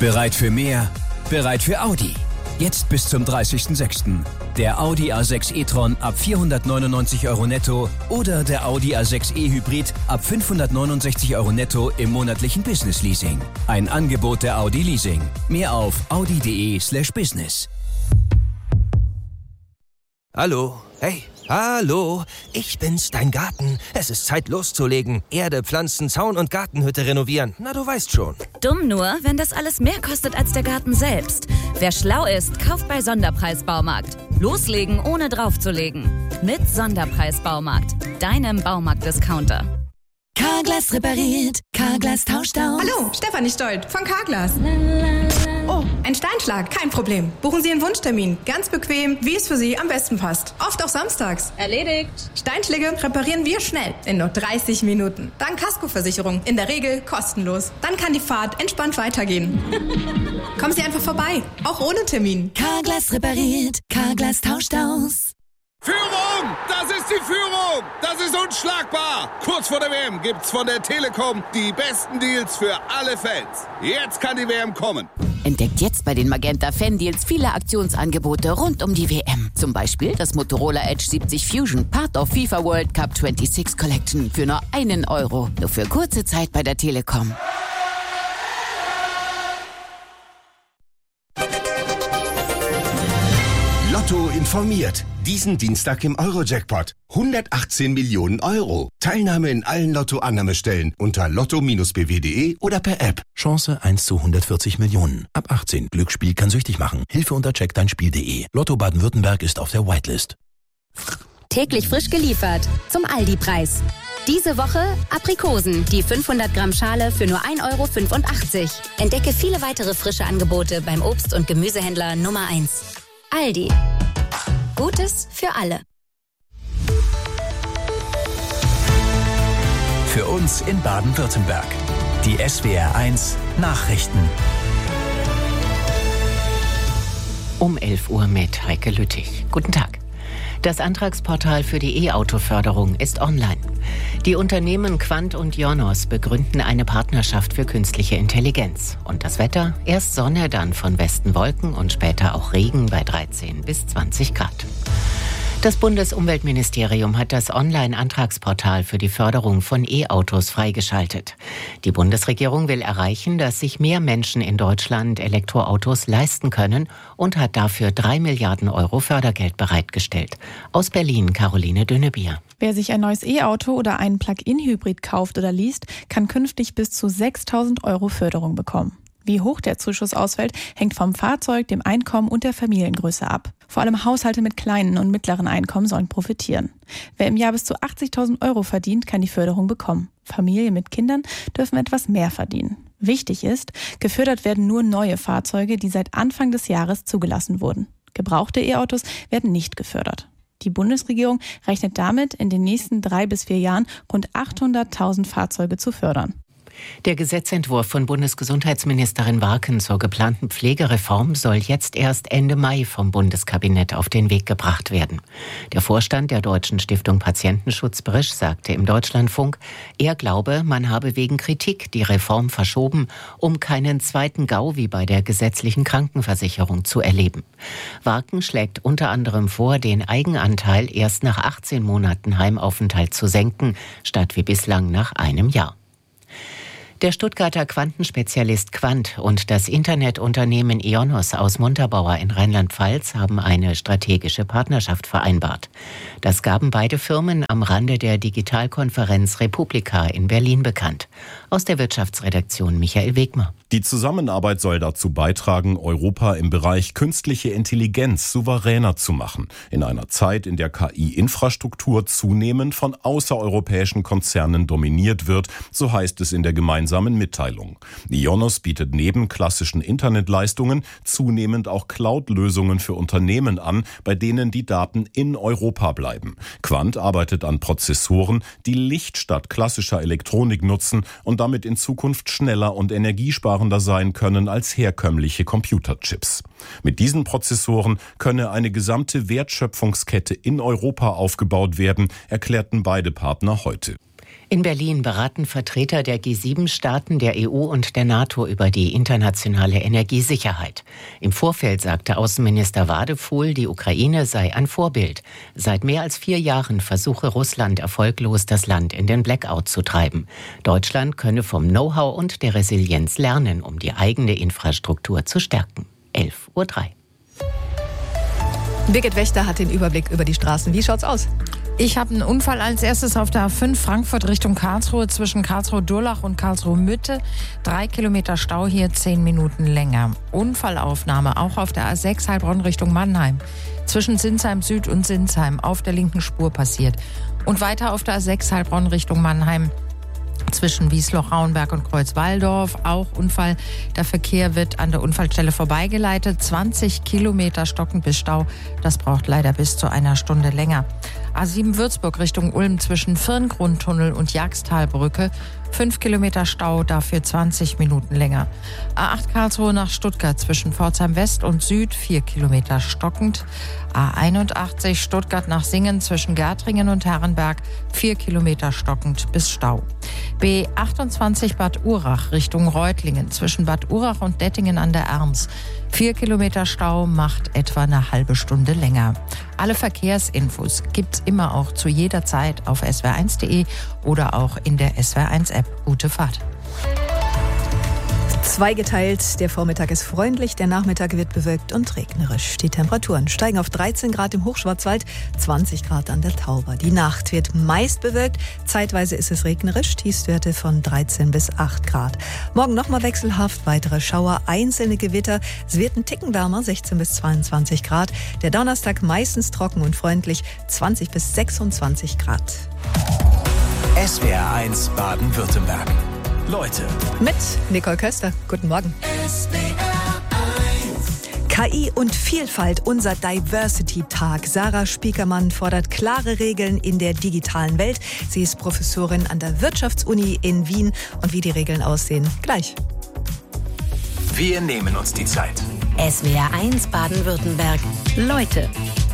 Bereit für mehr? Bereit für Audi. Jetzt bis zum 30.06. Der Audi A6 e-tron ab 499 € netto oder der Audi A6 e-Hybrid ab 569 € netto im monatlichen Business-Leasing. Ein Angebot der Audi Leasing. Mehr auf audi.de/business. Hallo, hey, hallo, ich bin's, dein Garten. Es ist Zeit loszulegen. Erde, Pflanzen, Zaun und Gartenhütte renovieren. Na, du weißt schon. Dumm nur, wenn das alles mehr kostet als der Garten selbst. Wer schlau ist, kauft bei Sonderpreis Baumarkt. Loslegen, ohne draufzulegen. Mit Sonderpreis Baumarkt, deinem Baumarkt-Discounter. Carglass repariert, Carglass tauscht aus. Hallo, Stefanie Stolt von Carglass. Oh, ein Steinschlag, kein Problem. Buchen Sie Ihren Wunschtermin. Ganz bequem, wie es für Sie am besten passt. Oft auch samstags. Erledigt. Steinschläge reparieren wir schnell, in nur 30 Minuten. Dank Kaskoversicherung, in der Regel kostenlos. Dann kann die Fahrt entspannt weitergehen. Kommen Sie einfach vorbei, auch ohne Termin. Carglass repariert, Carglass tauscht aus. Führung! Das ist die Führung! Das ist unschlagbar! Kurz vor der WM gibt's von der Telekom die besten Deals für alle Fans. Jetzt kann die WM kommen. Entdeckt jetzt bei den Magenta Fan-Deals viele Aktionsangebote rund um die WM. Zum Beispiel das Motorola Edge 70 Fusion, Part of FIFA World Cup 26 Collection für nur €1. Nur für kurze Zeit bei der Telekom. Lotto informiert. Diesen Dienstag im Euro-Jackpot. 118 Millionen €. Teilnahme in allen Lotto-Annahmestellen unter lotto-bw.de oder per App. Chance 1 zu 140 Millionen. Ab 18. Glücksspiel kann süchtig machen. Hilfe unter checkdeinspiel.de. Lotto Baden-Württemberg ist auf der Whitelist. Täglich frisch geliefert. Zum Aldi-Preis. Diese Woche Aprikosen, die 500 Gramm Schale für nur €1,85. Entdecke viele weitere frische Angebote beim Obst- und Gemüsehändler Nummer 1. Aldi. Gutes für alle. Für uns in Baden-Württemberg. Die SWR1 Nachrichten. Um 11 Uhr mit Heike Lüttich. Guten Tag. Das Antragsportal für die E-Auto-Förderung ist online. Die Unternehmen Quant und Ionos begründen eine Partnerschaft für künstliche Intelligenz. Und das Wetter? Erst Sonne, dann von Westen Wolken und später auch Regen bei 13 bis 20 Grad. Das Bundesumweltministerium hat das Online-Antragsportal für die Förderung von E-Autos freigeschaltet. Die Bundesregierung will erreichen, dass sich mehr Menschen in Deutschland Elektroautos leisten können und hat dafür 3 Milliarden € Fördergeld bereitgestellt. Aus Berlin Caroline Dünnebier. Wer sich ein neues E-Auto oder einen Plug-in-Hybrid kauft oder liest, kann künftig bis zu 6.000 € Förderung bekommen. Wie hoch der Zuschuss ausfällt, hängt vom Fahrzeug, dem Einkommen und der Familiengröße ab. Vor allem Haushalte mit kleinen und mittleren Einkommen sollen profitieren. Wer im Jahr bis zu 80.000 € verdient, kann die Förderung bekommen. Familien mit Kindern dürfen etwas mehr verdienen. Wichtig ist, gefördert werden nur neue Fahrzeuge, die seit Anfang des Jahres zugelassen wurden. Gebrauchte E-Autos werden nicht gefördert. Die Bundesregierung rechnet damit, in den nächsten 3 bis 4 Jahren rund 800.000 Fahrzeuge zu fördern. Der Gesetzentwurf von Bundesgesundheitsministerin Warken zur geplanten Pflegereform soll jetzt erst Ende Mai vom Bundeskabinett auf den Weg gebracht werden. Der Vorstand der Deutschen Stiftung Patientenschutz Brisch sagte im Deutschlandfunk, er glaube, man habe wegen Kritik die Reform verschoben, um keinen zweiten GAU wie bei der gesetzlichen Krankenversicherung zu erleben. Warken schlägt unter anderem vor, den Eigenanteil erst nach 18 Monaten Heimaufenthalt zu senken, statt wie bislang nach einem Jahr. Der Stuttgarter Quantenspezialist Quant und das Internetunternehmen Ionos aus Montabaur in Rheinland-Pfalz haben eine strategische Partnerschaft vereinbart. Das gaben beide Firmen am Rande der Digitalkonferenz Republika in Berlin bekannt. Aus der Wirtschaftsredaktion Michael Wegmer. Die Zusammenarbeit soll dazu beitragen, Europa im Bereich künstliche Intelligenz souveräner zu machen. In einer Zeit, in der KI-Infrastruktur zunehmend von außereuropäischen Konzernen dominiert wird, so heißt es in der gemeinsamen Mitteilung. Ionos bietet neben klassischen Internetleistungen zunehmend auch Cloud-Lösungen für Unternehmen an, bei denen die Daten in Europa bleiben. Quant arbeitet an Prozessoren, die Licht statt klassischer Elektronik nutzen und damit in Zukunft schneller und energiesparender sein können als herkömmliche Computerchips. Mit diesen Prozessoren könne eine gesamte Wertschöpfungskette in Europa aufgebaut werden, erklärten beide Partner heute. In Berlin beraten Vertreter der G7-Staaten, der EU und der NATO über die internationale Energiesicherheit. Im Vorfeld sagte Außenminister Wadefuhl, die Ukraine sei ein Vorbild. Seit mehr als 4 Jahren versuche Russland erfolglos, das Land in den Blackout zu treiben. Deutschland könne vom Know-how und der Resilienz lernen, um die eigene Infrastruktur zu stärken. 11:03 Uhr. Birgit Wächter hat den Überblick über die Straßen. Wie schaut's aus? Ich habe einen Unfall als erstes auf der A5 Frankfurt Richtung Karlsruhe zwischen Karlsruhe-Durlach und Karlsruhe-Mitte. 3 Kilometer Stau hier, 10 Minuten länger. Unfallaufnahme auch auf der A6 Heilbronn Richtung Mannheim. Zwischen Sinsheim Süd und Sinsheim auf der linken Spur passiert. Und weiter auf der A6 Heilbronn Richtung Mannheim. Zwischen Wiesloch-Rauenberg und Kreuzwaldorf auch Unfall. Der Verkehr wird an der Unfallstelle vorbeigeleitet. 20 Kilometer stockend bis Stau. Das braucht leider bis zu einer Stunde länger. A7 Würzburg Richtung Ulm zwischen Firngrundtunnel und Jagstalbrücke. 5 Kilometer Stau, dafür 20 Minuten länger. A8 Karlsruhe nach Stuttgart zwischen Pforzheim West und Süd 4 Kilometer stockend. A81 Stuttgart nach Singen zwischen Gärtringen und Herrenberg 4 Kilometer stockend bis Stau. B28 Bad Urach Richtung Reutlingen zwischen Bad Urach und Dettingen an der Erms. 4 Kilometer Stau macht etwa eine halbe Stunde länger. Alle Verkehrsinfos gibt's immer auch zu jeder Zeit auf swr1.de oder auch in der SWR1-App. Gute Fahrt. Zweigeteilt. Der Vormittag ist freundlich, der Nachmittag wird bewölkt und regnerisch. Die Temperaturen steigen auf 13 Grad im Hochschwarzwald, 20 Grad an der Tauber. Die Nacht wird meist bewölkt, zeitweise ist es regnerisch, Tiefstwerte von 13 bis 8 Grad. Morgen nochmal wechselhaft, weitere Schauer, einzelne Gewitter. Es wird ein Ticken wärmer, 16 bis 22 Grad. Der Donnerstag meistens trocken und freundlich, 20 bis 26 Grad. SWR1 Baden-Württemberg. Leute. Mit Nicole Köster. Guten Morgen. KI und Vielfalt, unser Diversity-Tag. Sarah Spiekermann fordert klare Regeln in der digitalen Welt. Sie ist Professorin an der Wirtschaftsuni in Wien. Und wie die Regeln aussehen, gleich. Wir nehmen uns die Zeit. SWR1 Baden-Württemberg. Leute.